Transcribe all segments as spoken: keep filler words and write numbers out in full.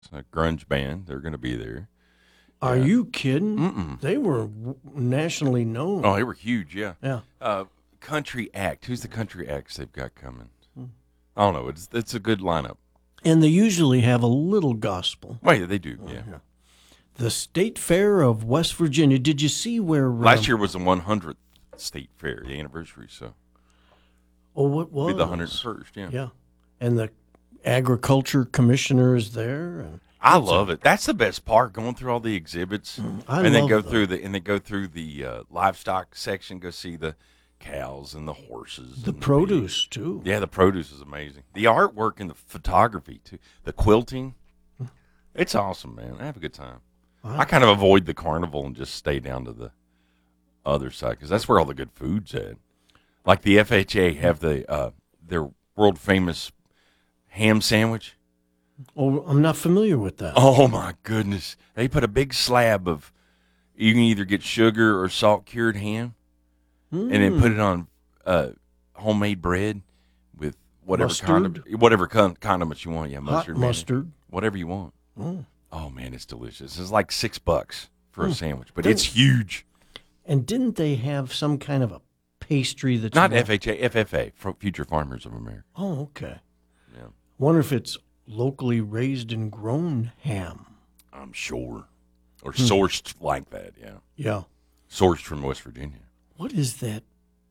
a grunge band. They're going to be there. Are Yeah. you kidding? Mm-mm. They were w- nationally known. Oh, they were huge, yeah. Yeah. Uh, country act. Who's the country acts they've got coming? Hmm. I don't know. It's it's a good lineup. And they usually have a little gospel. Wait, they do, yeah. yeah. The State Fair of West Virginia. Did you see where... Um, Last year was the one hundredth State Fair, the anniversary, so. Oh, what was? Be the one hundred first, yeah. Yeah. And the agriculture commissioner is there. And I love it. That's the best part, going through all the exhibits. I and then love go them. through the and then go through the uh, livestock section, go see the cows and the horses. The and produce, too. Yeah, the produce is amazing. The artwork and the photography, too. The quilting. It's awesome, man. I have a good time. I kind of avoid the carnival and just stay down to the other side because that's where all the good food's at. Like the F H A have the uh, their world famous ham sandwich. Oh, I'm not familiar with that. Oh my goodness! They put a big slab of. You can either get sugar or salt cured ham, Mm. and then put it on uh, homemade bread with whatever Mustard? condiment, whatever con- condiments you want. Yeah, Hot mustard, mayonnaise, mustard. whatever you want. Mm. Oh man, it's delicious. It's like six bucks for a Mm. sandwich, but Then- it's huge. And didn't they have some kind of a pastry that's Not more- F H A, F F A, for Future Farmers of America. Oh, okay. Yeah, Wonder if it's locally raised and grown ham. I'm sure, or Hmm. sourced like that. Yeah, Yeah. sourced from West Virginia. What is that?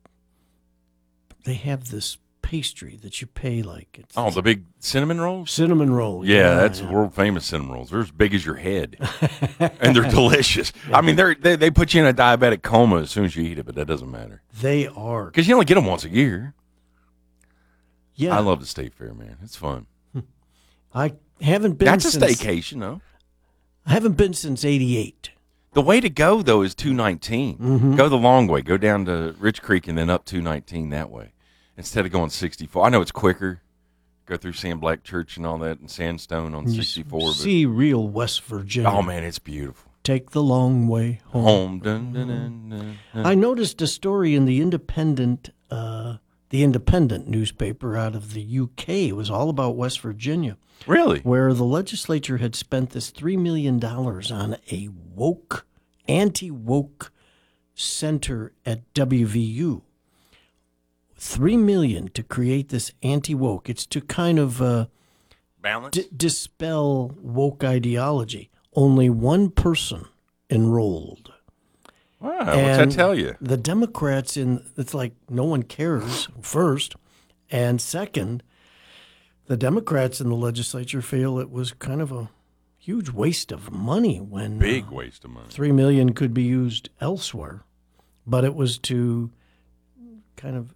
They have this pastry that you pay like it's Oh, the big cinnamon rolls. cinnamon roll. Yeah, that's yeah. world famous cinnamon rolls. They're as big as your head, and they're delicious. I mean, they're, they they put you in a diabetic coma as soon as you eat it, but that doesn't matter They are. because you only get them once a year. Yeah. I love the state fair, man. It's fun. I haven't been That's a since, staycation, though. I haven't been since eighty-eight. The way to go though is two nineteen. Mhm. Go the long way. Go down to Rich Creek and then up two nineteen that way, instead of going sixty-four. I know it's quicker. Go through Sam Black Church and all that, and Sandstone on You sixty-four. But, see real West Virginia. oh man, it's beautiful. Take the long way home. Home. Dun, dun, dun, dun, dun. I noticed a story in the Independent, uh, the Independent newspaper out of the U K. It was all about West Virginia, Really? where the legislature had spent this three million dollars on a woke, anti-woke center at W V U. Three million dollars to create this anti-woke. It's to kind of uh, Balance. d- dispel woke ideology. Only one person enrolled. Wow, what's And that tell you? The Democrats in it's like no one cares first, and second, the Democrats in the legislature feel it was kind of a huge waste of money when Big uh, waste of money. three million could be used elsewhere, but it was to kind of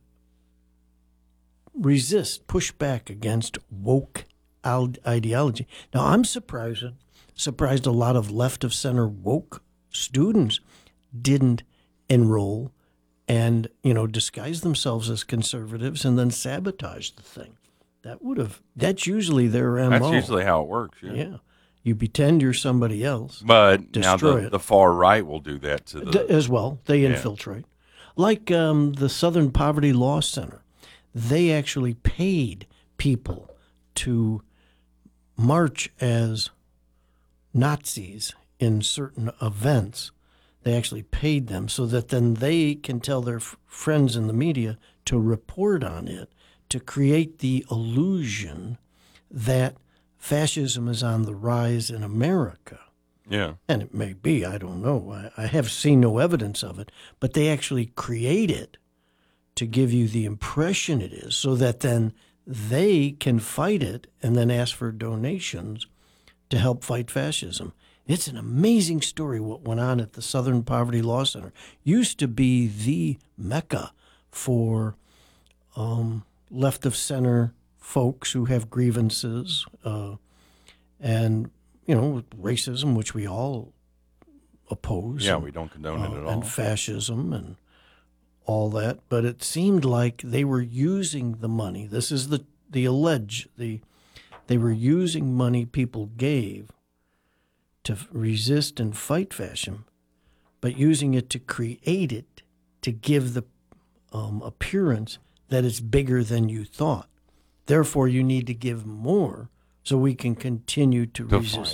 resist, push back against woke al- ideology. Now I'm surprised, surprised a lot of left of center woke students didn't enroll and, you know, disguise themselves as conservatives and then sabotage the thing. That would have, that's usually their M O. That's usually how it works. Yeah. Yeah. You pretend you're somebody else. But now Destroy the, it. the far right will do that to D- the. as well. They Yeah. infiltrate. Like um, the Southern Poverty Law Center. They actually paid people to march as Nazis in certain events. They actually paid them so that then they can tell their f- friends in the media to report on it, to create the illusion that fascism is on the rise in America. Yeah. And it may be, I don't know. I, I have seen no evidence of it, but they actually create it to give you the impression it is so that then they can fight it and then ask for donations to help fight fascism. It's an amazing story what went on at the Southern Poverty Law Center. Used to be the mecca for um, left of center folks who have grievances uh, and, you know, racism, which we all oppose. Yeah, and, we don't condone uh, it at all. and fascism and all that. But it seemed like they were using the money. This is the, the allege. The, they were using money people gave to resist and fight fascism, but using it to create it, to give the um, appearance that it's bigger than you thought. Therefore, you need to give more so we can continue to, To resist. fight.